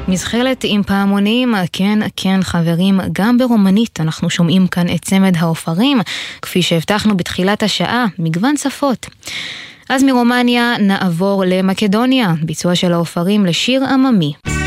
מזחלת עם פעמונים, כן, כן חברים, גם ברומנית אנחנו שומעים כאן את צמד העופרים, כפי שהבטחנו בתחילת השעה, מגוון שפות. אז מרומניה נעבור למקדוניה, ביצוע של העופרים לשיר עממי.